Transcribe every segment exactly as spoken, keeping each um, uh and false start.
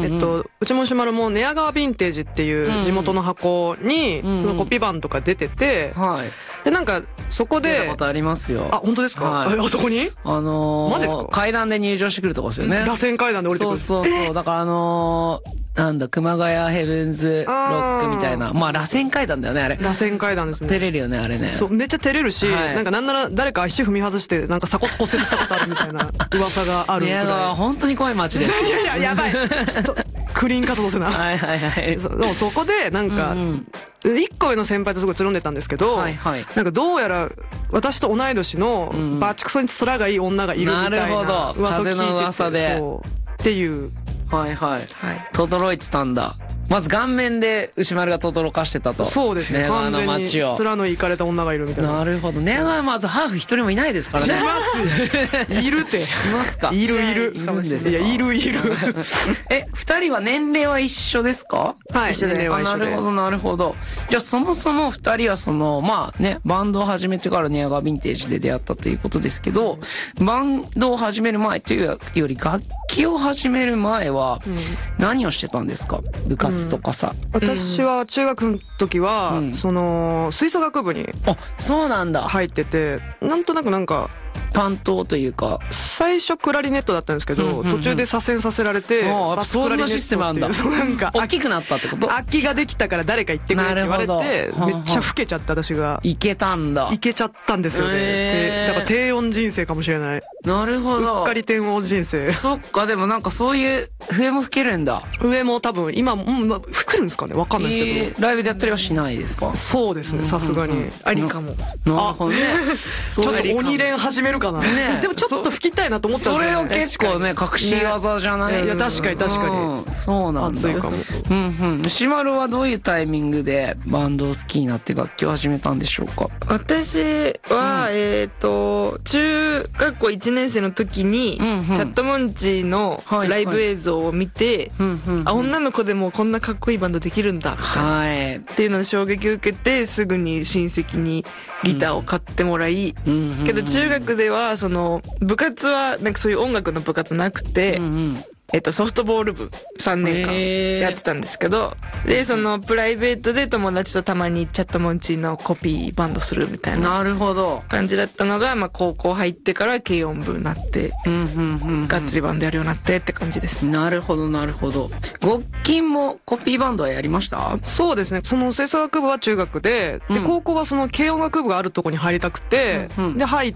えっと、うちも牛丸も寝屋川ヴィンテージっていう地元の箱に、そのコピーバンドが出てて、 はい。 で、なんか、そこで。 出たことありますよ。 あ、本当ですか？ はい。 あそこに？ あのー、マジですか？階段で入場してくるとこですよね。 螺旋階段で降りてくる。 そうそうそう。だからあのー、なんだ、熊谷ヘブンズロックみたいな。まあ、螺旋階段だよね、あれ。 螺旋階段ですね。 照れるよね、あれね。 そう、めっちゃ照れるし、はい、なんかなんなら誰か足踏み外して、なんか鎖骨骨折したことあるみたいな噂があるぐらい。 いや、本当に怖い街で。いやいや、やばい。ちょっと、クリーンカットせな。 はいはいはい。 そ, でもそこで、なんか、うんうん、一個上の先輩とすごいつるんでたんですけど、はいはい、なんかどうやら、私と同い年のバチクソに面がいい女がいるみたいな噂を聞いてて、 風の噂で。 そうっていう。 はいはい。はい。轟いてたんだ。まず顔面で牛丸が轟かしてたと。 そうですね。完全に面のいかれた女がいるみたいな。 なるほど。寝屋川はまずハーフ一人もいないですからね。 いますよ。いるって。いますか？ いるいる。 いるんですか？ いや、いるいる。 え、二人は年齢は一緒ですか？ はい、 年齢は一緒です。なるほど、なるほど。じゃあそもそも二人はその、まあね、バンドを始めてから寝屋川ヴィンテージで出会ったということですけど、バンドを始める前というより楽器を始める前は何をしてたんですか？部活とかさ。 うん、私は中学の時は、うん、その吹奏楽部にあ、そうなんだ入ってて、なんとなくなんか担当というか最初クラリネットだったんですけど、うんうんうん、途中で左遷させられてバスクラリネットっていう、そんなシステムあんだ。 そうなんか大きくなったってこと？ 空きができたから誰か行ってくれって言われて、めっちゃ老けちゃって私がいけたんだ。 いけちゃったんですよね、えー、だから低音人生かもしれない。 なるほど。 うっかり低音人生。 そっか。でもなんかそういう上も吹けるんだ。 上も多分今、うん、吹けるんですかね、わかんないですけど、えー、ライブでやったりはしないですか？ そうですね、さすがにありかも。 なるほどね。 ちょっと鬼練始めるかな、ね、でもちょっと吹きたいなと思ったんですよね。 それを結構ね、隠し技じゃない、 ね、いや確かに確かに、 うん、そうなんだ。 熱いかも。 うんうん。牛丸はどういうタイミングでバンドを好きになって楽器を始めたんでしょうか？ 私は、うん、えっと中学校いちねん生の時に、うんうん、チャットモンチのライブ映像を見て、はいはい、あ、女の子でもこんなかっこいいバンドできるんだみたいな、はい、っていうので衝撃を受けて、すぐに親戚にギターを買ってもらい、うん、けど中学ではその部活はなんかそういう音楽の部活なくて、うんうん、えっとソフトボール部さんねんかんやってたんですけど、でそのプライベートで友達とたまにチャットモンチーのコピーバンドするみたいな感じだったのが、まあ高校入ってから軽音部になって、がっつりバンドやるようになってって感じです。 なるほどなるほど。ごきもコピーバンドはやりました？ そうですね。その吹奏楽部は中学で、で高校はその軽音楽部があるとこに入りたくて、うんうん、で入って。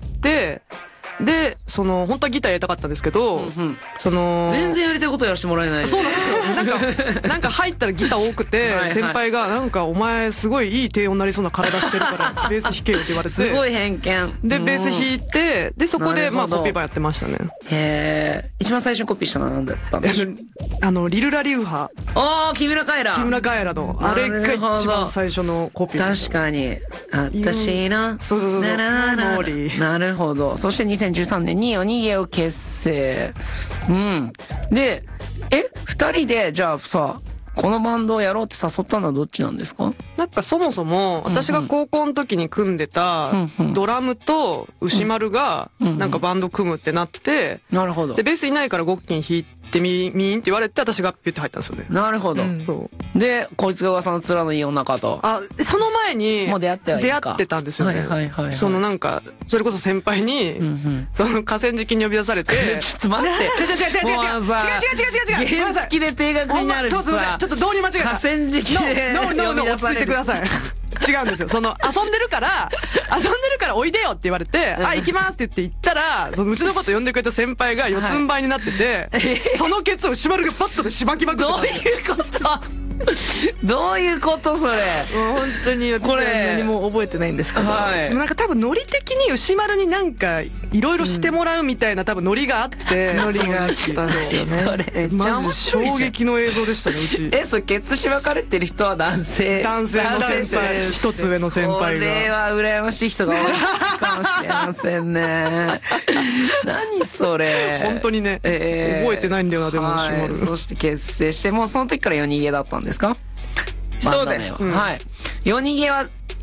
で、その、本当はギターやりたかったんですけど、うんうん、その、 全然やりたいことやらせてもらえない。 そうなんですよ。なんか、なんか入ったらギター多くて、はいはい、先輩が、なんかお前すごいいい低音になりそうな体してるから、ベース弾けよって言われて。 すごい偏見。 で、ベース弾いて、で、そこで、まあコピーバーやってましたね。 へー。一番最初にコピーしたのは何だったんでしょう？ あの、リルラリウハ。 あー、木村カエラ。 木村カエラの、あれが一番最初のコピー。 確かに。私な。 そうそうそうそう。 なるほど。そしてにせんじゅうさんねんに夜逃げを結成。うん。で、え、二人で、じゃあさ、このバンドをやろうって誘ったのはどっちなんですか？ なんかそもそも、私が高校の時に組んでたドラムと牛丸が、なんかバンド組むってなって、 なるほど。 で、ベースいないからゴッキン弾いてみ、みーんって言われて、私がピュって入ったんですよね。 なるほど。うん、そうで、こいつが噂の面のいい女かと。 あ、その前に、 もう出会ってはいいか。 出会ってたんですよね。 はいはいはい、はい。 そのなんか、それこそ先輩に、うんうん、その河川敷に呼び出されて、 ちょっと待って。違う違う違う違う違う違う違う違う違う違う原付で定額になるしさ。 ちょっとどうに間違えた。 河川敷で。 ノーノーノー、落ち着いてください。違うんですよ。その、遊んでるから、遊んでるからおいでよって言われて、あ、行きますって言って行ったら、そのうちのこと呼んでくれた先輩が四つん這いになってて、はい、そのケツを牛丸がパッとでしばきまくってた。 どういうことどういうことそれ。 もう本当に私は何も覚えてないんですけど、 はい、でもなんか多分ノリ的に牛丸になんかいろいろしてもらうみたいな多分ノリがあって、 ノリがあったんですよね。 それマジ衝撃の映像でしたね、うち。 え、それケツしばかれてる人は男性？ 男性の先輩、一つ上の先輩が。 これは羨ましい人が多いかもしれませんね。何それ。 本当にね、えー、覚えてないんだよな、でも牛丸。 そして結成して、もうその時から夜逃げだったんですか？ そうです、 うん、はい。夜逃げは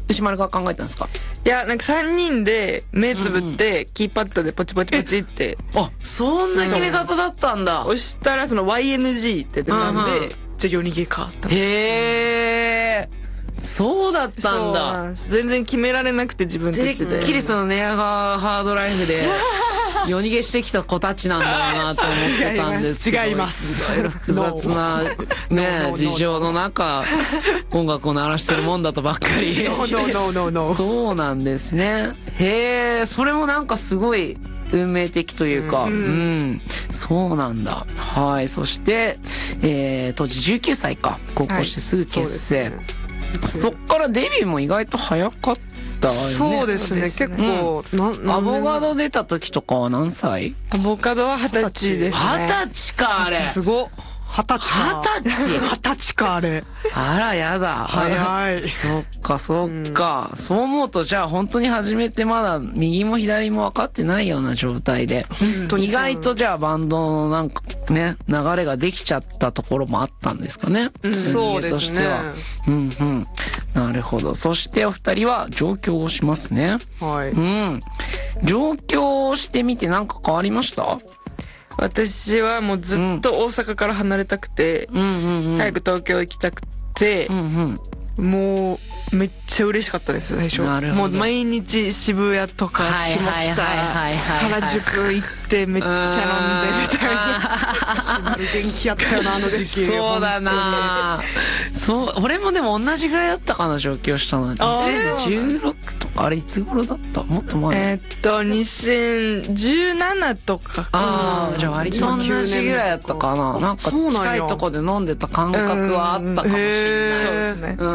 牛丸が考えたんですか？ いや、なんかさんにんで目つぶってキーパッドでポチポチポチってあ、そんな決め方だったんだ。 押したらその ワイエヌジー って出たんで、 うんうん、 じゃあ夜逃げかって。 へー。そうだったんだ。 全然決められなくて自分たちで。 てっきりその寝屋川ハードライフで夜逃げしてきた子たちなんだろうなと思ってたんですけど。 違います。 いろいろ複雑なね事情の中音楽を鳴らしてるもんだとばっかり。 No, no, no, no, no. そうなんですね。へえ、それもなんかすごい運命的というか、うん、うん、そうなんだ。はい。そして、えー、当時じゅうきゅうさいか。高校してすぐ結成。はい、そっからデビューも意外と早かったよね。 そうですね。結構、 うん、なアボカド出た時とかは何歳？ アボカドは二十歳ですね。 二十歳か、あれ。 すごっ。二十歳か。 二十歳二十歳か、あれ。 あら、やだ。 早い。 そっか、そっか、うん。そう思うと、じゃあ本当に始めてまだ右も左も分かってないような状態で。本当に意外とじゃあバンドのなんかね、流れができちゃったところもあったんですかね。 うん、そうですね。 うんうん。なるほど。そしてお二人は上京をしますね。 はい。 うん。上京してみて何か変わりました？ 私はもうずっと大阪から離れたくて、うんうんうん、早く東京行きたくて、うんうん、もうめっちゃ嬉しかったです最初。もう毎日渋谷とか下北、原宿行ってめっちゃ飲んでみたいな。 元気やったよなあの時期。 そうだな。そう俺もでも同じぐらいだったかな上京したの。にせんじゅうろくとかあれいつ頃だった？もっと前。 えー、っとにせんじゅうななとかかな。 ああじゃあ割と同じぐらいだったかな。なんか近いとこで飲んでた感覚はあったかもしれない。そうですね。うん。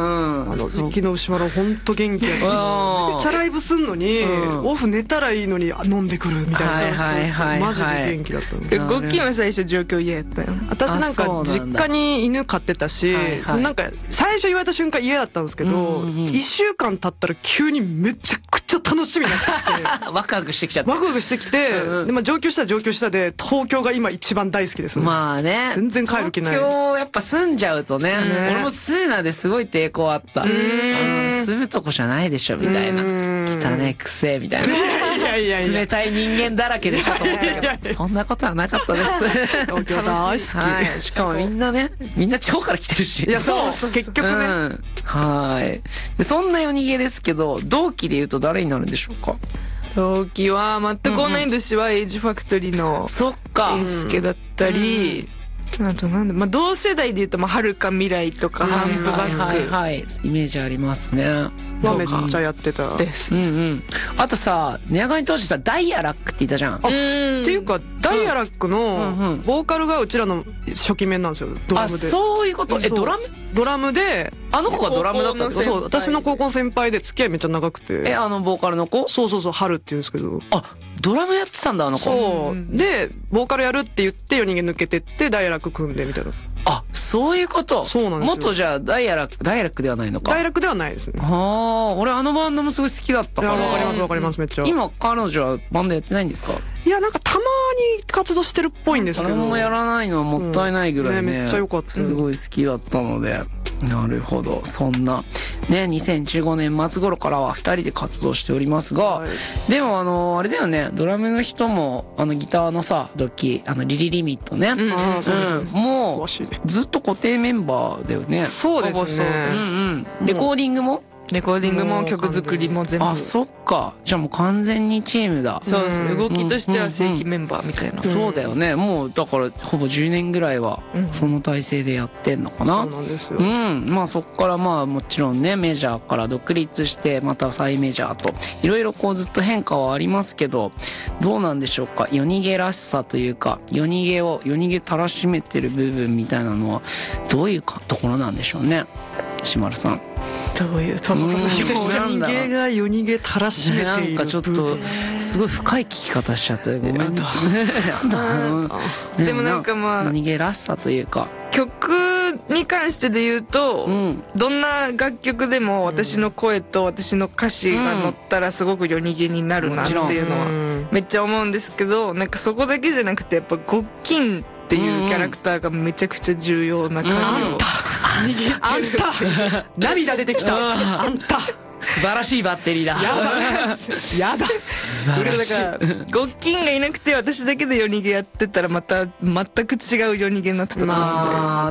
あの時期の牛丸ほんと元気やった。めっちゃライブすんのに、うん、オフ寝たらいいのに飲んでくるみたいな。はいはいはい、マジで元気だったんです。 ゴッキーは最初上京嫌やったよ。 私なんか実家に犬飼ってたし、はいはい、そのなんか最初言われた瞬間嫌だったんですけど、うんうんうん、いっしゅうかん経ったら急にめちゃくちゃ楽しみになってきてワクワクしてきちゃってワクワクしてきて、うんうん、でまあ上京したら上京したで東京が今一番大好きです、ね、 まあね全然帰る気ない。 東京やっぱ住んじゃうと ね, ね俺も住むまですごい抵抗あった。住むとこじゃないでしょみたいな汚ねくせみたいないやいやいや冷たい人間だらけでしょと思ったけどそんなことはなかったです東京大好き、はい、しかもみんなねみんな地方から来てるしいやそう結局ね、うん、 はいでそんな夜逃げですけど同期で言うと誰になるんでしょうか？ 同期は全く同い年はエイジファクトリーのそっかエイスケだったり、うん、あとなんだ、まあ、同世代で言うとまあはるか未来とかハンプバック、 はいはいはい、イメージありますね。 はめっちゃやってたです。 うんうん。あとさ、寝屋川に当時さ、ダイヤラックって言ったじゃん。あ、 っていうか、ダイヤラックのボーカルがうちらの初期面なんですよ、ドラムで。 あ、そういうこと。え、ドラムドラムで、 あの子がドラムだったんですか？ そう、私の高校の先輩で付き合いめっちゃ長くて。 え、あのボーカルの子？ そうそうそう、春って言うんですけど。 あ、ドラムやってたんだ、あの子。 そう。で、ボーカルやるって言って、夜逃げ抜けてって、ダイヤラック組んでみたいな。 あ、そういうこと。 そうなんですよ。 元じゃあ、ダイヤラック、ダイヤラックではないのか。 ダイヤラックではないですね。 はあ、俺あのバンドもすごい好きだったから。 いや、わかりますわかります、めっちゃ。 今、彼女はバンドやってないんですか？ いや、なんかたまに活動してるっぽいんですけど。 誰もやらないのはもったいないぐらいね。うん、ねめっちゃ良かった。すごい好きだったので。なるほど。そんな、ね、にせんじゅうごねん末頃からは二人で活動しておりますが、はい、でもあの、あれだよね、ドラムの人も、あの、ギターのさ、ドッキー、あの、リリリミットね。うん、 あそうです、 うん、もう、ずっと固定メンバーだよね。 そうですね。 うんうん。レコーディングもレコーディングも曲作りも全部。 あ、そっか。じゃあもう完全にチームだ。 そうですね。動きとしては正規メンバーみたいな。うんうん、 そうだよね。もうだからほぼじゅうねんぐらいはその体制でやってんのかな。 うん、そうなんですよ。 うん。まあそっからまあもちろんねメジャーから独立してまた再メジャーといろいろこうずっと変化はありますけどどうなんでしょうか。夜逃げらしさというか夜逃げを夜逃げたらしめてる部分みたいなのはどういうかところなんでしょうね。しまるさん。 どういうところなんでしょう。 夜逃げが夜逃げたらしめている。 なんかちょっとすごい深い聞き方しちゃってごめん。なんだでもなんかまあ夜逃げらしさというか曲に関してで言うと、うん、どんな楽曲でも私の声と私の歌詞が乗ったらすごく夜逃げになるなっていうのはめっちゃ思うんですけど、なんかそこだけじゃなくてやっぱゴッキンっていうキャラクターがめちゃくちゃ重要な感じを、うんうん、 あんた涙出てきたあんた素晴らしいバッテリーだ。 やだやだ素晴らしい。 だからごっきんがいなくて私だけで夜逃げやってたらまた全く違う夜逃げになってたと思うんで。 まあ